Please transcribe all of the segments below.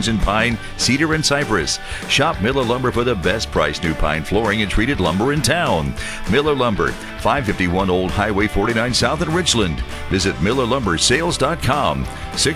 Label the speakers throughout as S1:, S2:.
S1: options in pine, cedar, and cypress. Shop Miller Lumber for the best price new pine flooring and treated lumber in town. Miller Lumber, 551 Old Highway 49 South in Richland. Visit MillerLumberSales.com,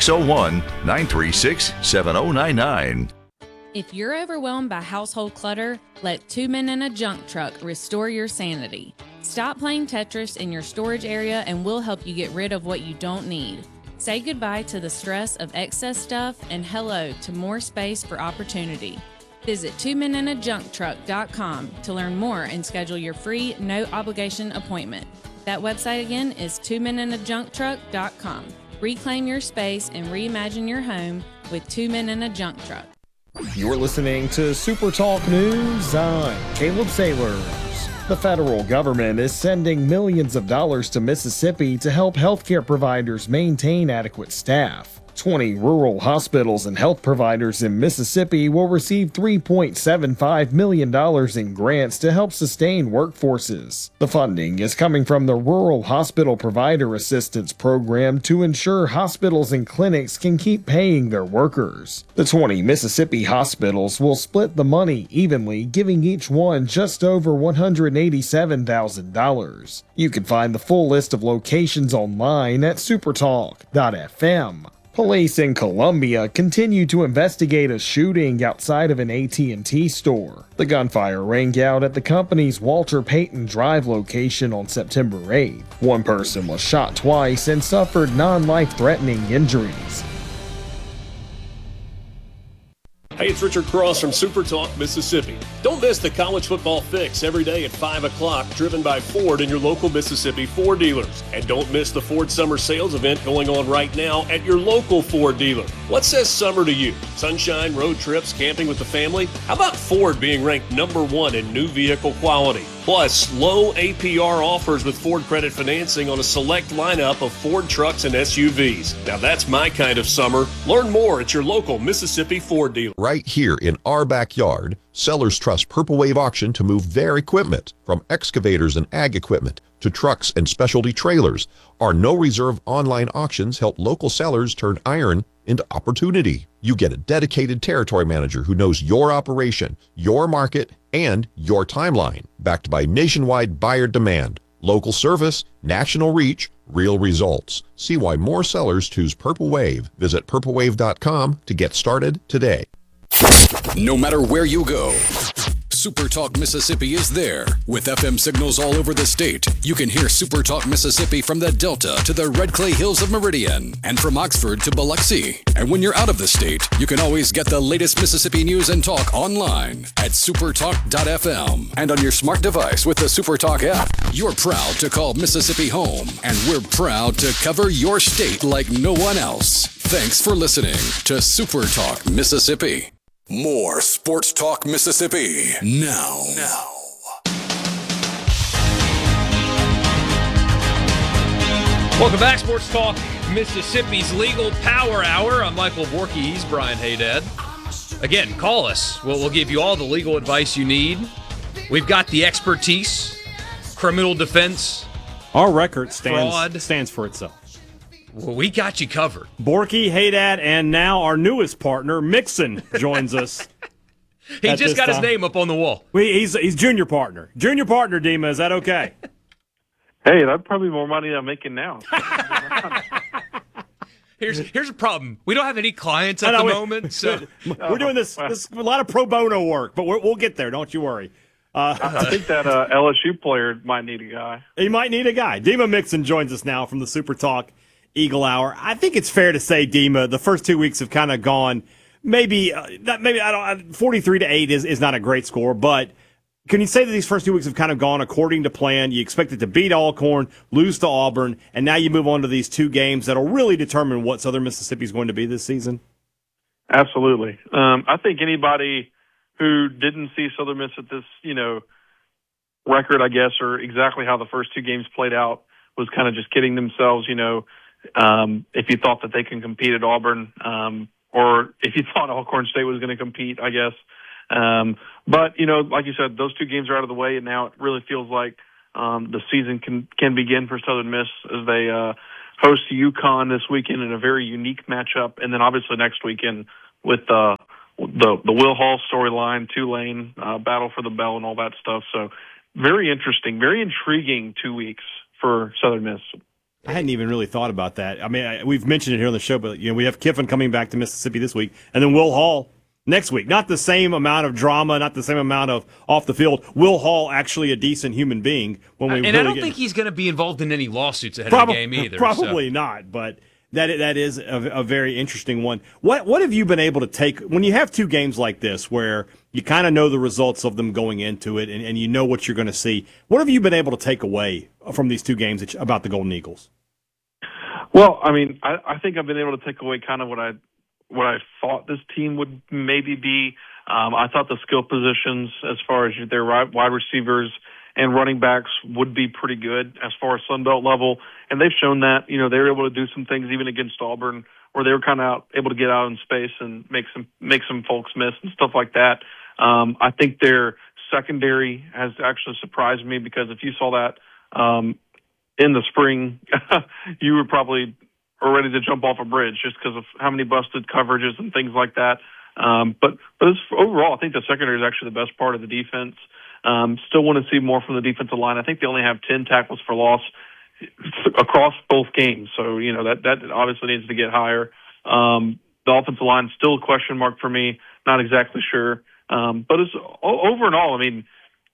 S1: 601-936-7099.
S2: If you're overwhelmed by household clutter, let Two Men and a Junk Truck restore your sanity. Stop playing Tetris in your storage area and we'll help you get rid of what you don't need. Say goodbye to the stress of excess stuff and hello to more space for opportunity. Visit twomeninnajuncktruck.com to learn more and schedule your free, no-obligation appointment. That website again is twomeninnajuncktruck.com. Reclaim your space and reimagine your home with Two Men and a Junk Truck.
S3: You're listening to Super Talk News. I'm Caleb Sailors. The federal government is sending millions of dollars to Mississippi to help healthcare providers maintain adequate staff. 20 rural hospitals and health providers in Mississippi will receive $3.75 million in grants to help sustain workforces. The funding is coming from the Rural Hospital Provider Assistance Program to ensure hospitals and clinics can keep paying their workers. The 20 Mississippi hospitals will split the money evenly, giving each one just over $187,000. You can find the full list of locations online at supertalk.fm. Police in Columbia continue to investigate a shooting outside of an AT&T store. The gunfire rang out at the company's Walter Payton Drive location on September 8th. One person was shot twice and suffered non-life-threatening injuries.
S4: Hey, it's Richard Cross from Super Talk, Mississippi. Don't miss the college football fix every day at 5 o'clock, driven by Ford and your local Mississippi Ford dealers. And don't miss the Ford Summer Sales event going on right now at your local Ford dealer. What says summer to you? Sunshine, road trips, camping with the family? How about Ford being ranked #1 in new vehicle quality? Plus, low APR offers with Ford credit financing on a select lineup of Ford trucks and SUVs. Now that's my kind of summer. Learn more at your local Mississippi Ford dealer.
S5: Right here in our backyard, sellers trust Purple Wave Auction to move their equipment, from excavators and ag equipment to trucks and specialty trailers. Our no-reserve online auctions help local sellers turn iron into opportunity. You get a dedicated territory manager who knows your operation, your market, and your timeline, backed by nationwide buyer demand, local service, national reach, real results. See why more sellers choose Purple Wave. Visit purplewave.com to get started today.
S6: No matter where you go, Super Talk Mississippi is there. With FM signals all over the state, you can hear Super Talk Mississippi from the Delta to the Red Clay Hills of Meridian and from Oxford to Biloxi. And when you're out of the state, you can always get the latest Mississippi news and talk online at supertalk.fm and on your smart device with the Super Talk app. You're proud to call Mississippi home, and we're proud to cover your state like no one else. Thanks for listening to Super Talk Mississippi. More Sports Talk Mississippi now.
S7: Welcome back, Sports Talk Mississippi's Legal Power Hour. I'm Michael Borky. He's Brian Haydad. Again, call us. We'll give you all the legal advice you need. We've got the expertise, criminal defense.
S8: Our record
S7: fraud.
S8: stands for itself.
S7: Well, we got you covered.
S8: Borky, Haydad, and now our newest partner, Mixon, joins us.
S7: He just got his name up on the wall.
S8: He's junior partner. Junior partner, Dima, is that okay?
S9: Hey, that's probably more money than I'm making now.
S7: Here's a problem. We don't have any clients at the moment, so
S8: we're doing this a lot of pro bono work, but we'll get there. Don't you worry.
S9: I think that LSU player might need a guy.
S8: He might need a guy. Dima Mixon joins us now from the Super Talk Eagle Hour. I think it's fair to say, Dima, the first 2 weeks have kind of gone. Maybe 43-8 is not a great score, but can you say that these first 2 weeks have kind of gone according to plan? You expected to beat Alcorn, lose to Auburn, and now you move on to these two games that'll really determine what Southern Mississippi is going to be this season?
S9: Absolutely. I think anybody who didn't see Southern Miss at this, record, I guess, or exactly how the first two games played out was kind of just kidding themselves, if you thought that they can compete at Auburn, or if you thought Alcorn State was going to compete, I guess. But, like you said, those two games are out of the way, and now it really feels like the season can begin for Southern Miss as they host UConn this weekend in a very unique matchup, and then obviously next weekend with the Will Hall storyline, Tulane, battle for the bell and all that stuff. So very interesting, very intriguing 2 weeks for Southern Miss.
S8: I hadn't even really thought about that. I mean, we've mentioned it here on the show, but we have Kiffin coming back to Mississippi this week, and then Will Hall next week. Not the same amount of drama, not the same amount of off the field. Will Hall actually a decent human being?
S7: I don't think he's going to be involved in any lawsuits ahead of the game either.
S8: Probably not, but that is a very interesting one. What have you been able to take when you have two games like this where you kind of know the results of them going into it and you know what you're going to see? What have you been able to take away from these two games about the Golden Eagles?
S9: Well, I mean, I think I've been able to take away kind of what I thought this team would maybe be. I thought the skill positions as far as their wide receivers and running backs would be pretty good as far as Sunbelt level. And they've shown that, they were able to do some things even against Auburn where they were kind of able to get out in space and make some folks miss and stuff like that. I think their secondary has actually surprised me because if you saw that in the spring, you were probably ready to jump off a bridge just because of how many busted coverages and things like that. But overall, I think the secondary is actually the best part of the defense. Still want to see more from the defensive line. I think they only have 10 tackles for loss across both games. So, that obviously needs to get higher. The offensive line is still a question mark for me. Not exactly sure. But it's over and all, I mean,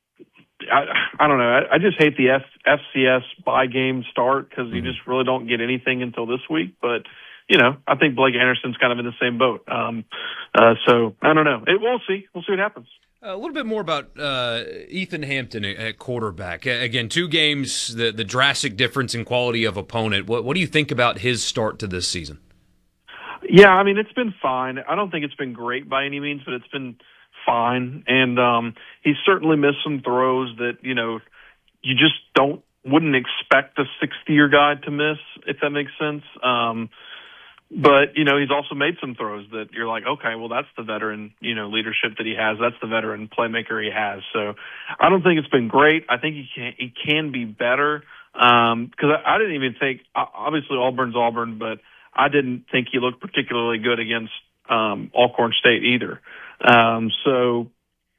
S9: I don't know. I just hate the FCS bye game start because you just really don't get anything until this week. But, I think Blake Anderson's kind of in the same boat. So I don't know. We'll see. We'll see what happens.
S7: A little bit more about Ethan Hampton at quarterback. Again, 2 games, the drastic difference in quality of opponent. What do you think about his start to this season?
S9: Yeah, I mean, it's been fine. I don't think it's been great by any means, but it's been fine. And he's certainly missed some throws that, you just wouldn't expect a 60-year guy to miss, if that makes sense. But, he's also made some throws that you're like, okay, well, that's the veteran, leadership that he has. That's the veteran playmaker he has. So I don't think it's been great. I think he can be better. Because I didn't even think, obviously Auburn's Auburn, but I didn't think he looked particularly good against Alcorn State either. So,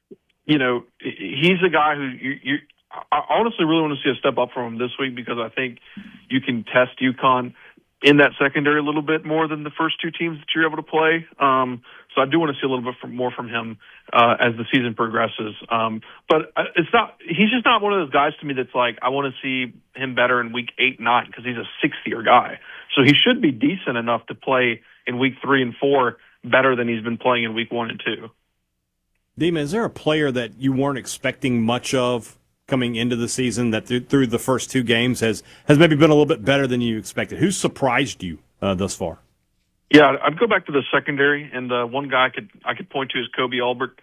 S9: he's a guy who I honestly really want to see a step up from him this week because I think you can test UConn in that secondary a little bit more than the first 2 teams that you're able to play. So I do want to see a little bit more from him as the season progresses. But he's just not one of those guys to me that's like, I want to see him better in week 8, 9 because he's a 6th-year guy. So he should be decent enough to play in week 3 and 4 better than he's been playing in week 1 and 2.
S8: Dima, is there a player that you weren't expecting much of coming into the season that through the first 2 games has maybe been a little bit better than you expected? Who surprised you thus far?
S9: Yeah, I'd go back to the secondary, and one guy I could point to is Kobe Albert.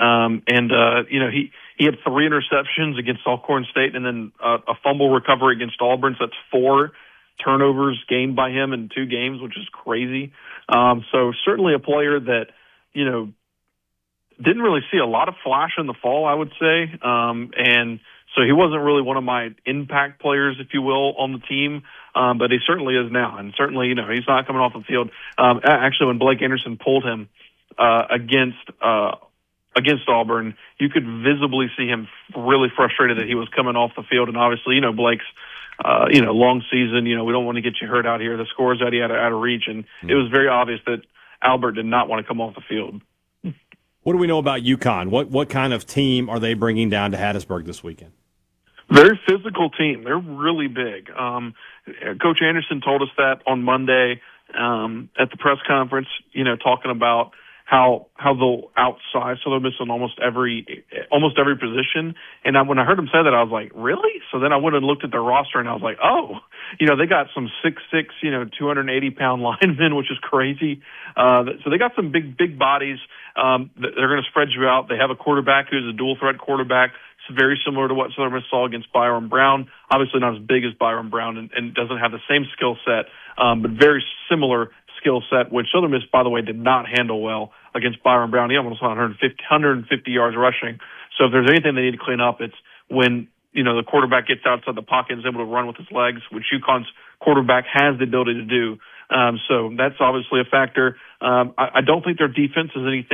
S9: He had 3 interceptions against Alcorn State and then a fumble recovery against Auburn. So that's 4 turnovers gained by him in 2 games, which is crazy. So certainly a player that, didn't really see a lot of flash in the fall, I would say. And so he wasn't really one of my impact players, if you will, on the team. But he certainly is now. And certainly, he's not coming off the field. Actually, when Blake Anderson pulled him against Auburn, you could visibly see him really frustrated that he was coming off the field. And obviously, Blake's, long season, we don't want to get you hurt out here. The score's already out of reach. And it was very obvious that Albert did not want to come off the field.
S8: What do we know about UConn? What kind of team are they bringing down to Hattiesburg this weekend?
S9: Very physical team. They're really big. Coach Anderson told us that on Monday at the press conference, talking about how they'll outsize Southern Miss in almost every position. And when I heard him say that, I was like, really? So then I went and looked at their roster, and I was like, oh, they got some 6'6", 280-pound linemen, which is crazy. So they got some big bodies. They're going to spread you out. They have a quarterback who's a dual-threat quarterback. It's very similar to what Southern Miss saw against Byron Brown. Obviously not as big as Byron Brown and doesn't have the same skill set, but very similar skill set, which Southern Miss, by the way, did not handle well against Byron Brown. He almost had 150 yards rushing. So if there's anything they need to clean up, it's when, the quarterback gets outside the pocket and is able to run with his legs, which UConn's quarterback has the ability to do. So that's obviously a factor. I don't think their defense is anything